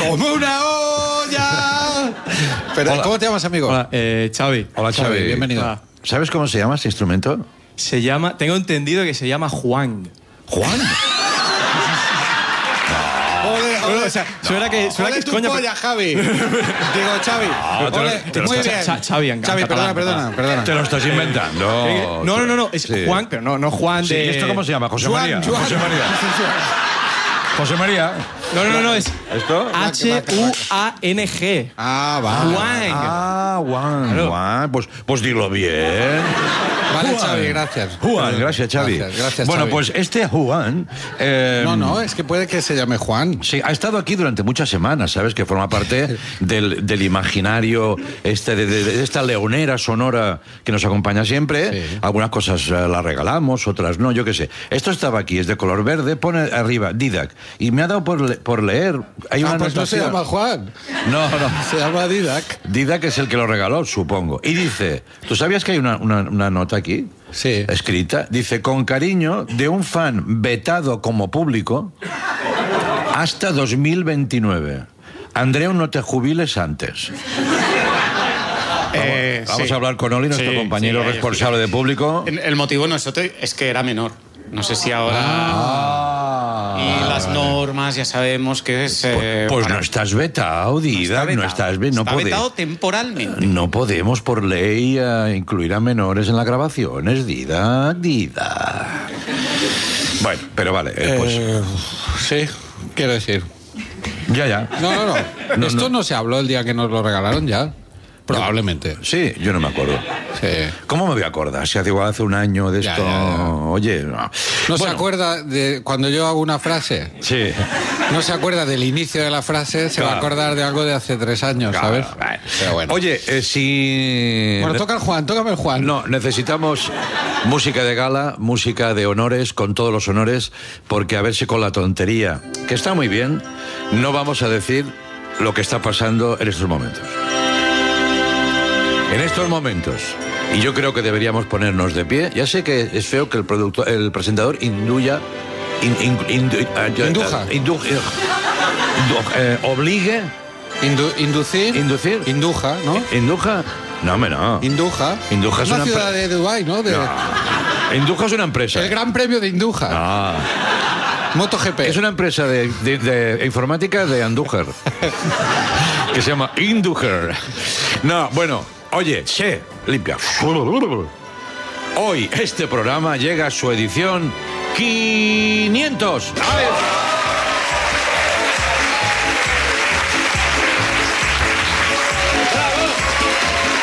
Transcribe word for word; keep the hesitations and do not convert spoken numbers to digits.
¡Como una olla! Pero, Hola. ¿cómo te llamas, amigo? Hola, eh, Xavi. Hola, Xavi. Bienvenido. Hola. ¿Sabes cómo se llama este instrumento? Se llama, tengo entendido que se llama Juan. Juan. Ole, ole, o sea, suena que, suena ole que es tu coña. polla, Javi. Digo, Xavi. te lo- Ole, te lo muy estás- bien. Cha- Xavi, en Xavi, perdona, catalán, perdona, perdona. Te lo estás inventando. Eh, No, no, no, no, es Sí. Juan, pero no, no Juan Sí, de... ¿y esto cómo se llama? José Juan, María. Juan. José María. José María. No, no, no, no, es ¿Esto? H U A N G. Ah, va. Juan. Ah, Juan, Claro. Juan. Pues, pues dilo bien. Vale, Juan. Xavi, gracias. Juan, gracias, Xavi. Gracias, gracias, bueno, Xavi. pues este Juan... eh, No, no, es que puede que se llame Juan. Sí, ha estado aquí durante muchas semanas, ¿sabes? Que forma parte del, del imaginario, este, de, de- de esta leonera sonora que nos acompaña siempre. Sí. Algunas cosas eh, las regalamos, otras no, yo qué sé. Esto estaba aquí, es de color verde, pone arriba Didac. Y me ha dado por, le- por leer. Hay Ah, una pues no se anotación. llama Juan. No, no. Se llama Didac. Didac es el que lo regaló, supongo. Y dice, ¿tú sabías que hay una, una- una nota aquí? Sí. Escrita. Dice, con cariño de un fan vetado como público hasta dos mil veintinueve. Andreu, no te jubiles antes. Eh, Vamos sí. a hablar con Oli, nuestro Sí, compañero sí, responsable de público. El, el motivo no es otro, es que era menor. No sé si ahora... Ah, y las vale. normas ya sabemos que es... eh, Pues para- no estás vetado, Didac, no, vetado. estás ve- no Está pode- vetado temporalmente. No podemos por ley eh, incluir a menores en las grabaciones, Didac, Didac. Bueno, pero vale, eh, pues Eh, sí, quiero decir. ya, ya. No, no, no. No, Esto no. no. se habló el día que nos lo regalaron ya. Probablemente. Sí, yo no me acuerdo. Sí. ¿Cómo me voy a acordar? Si hace igual hace un año de Ya, esto. ya, ya. Oye, no. No se Bueno, acuerda de cuando yo hago una frase. Sí. No se acuerda del inicio de la frase, se va a Claro. acordar de algo de hace tres años, ¿sabes? Claro, vale. Pero bueno. Oye, eh, si. Bueno, toca el Juan, tócame el Juan. No, necesitamos música de gala, música de honores, con todos los honores, porque a ver si con la tontería, que está muy bien, no vamos a decir lo que está pasando en estos momentos. En estos momentos, y yo creo que deberíamos ponernos de pie, ya sé que es feo que el productor, el presentador induya, in- in- indu- eh, Induja. indu- eh, indu- eh, obligue, Indu- inducir. inducir, Induja, ¿no? induja, no, hombre, no. Induja. Induja es una una ciudad empre- de Dubái, ¿no? De- Induja es una empresa. El Gran Premio de Induja. Ah, MotoGP. es una empresa de, de- de informática de Andújar que se llama Indújar. No, bueno, oye, che, limpia. Hoy este programa llega a su edición quinientos. A ver.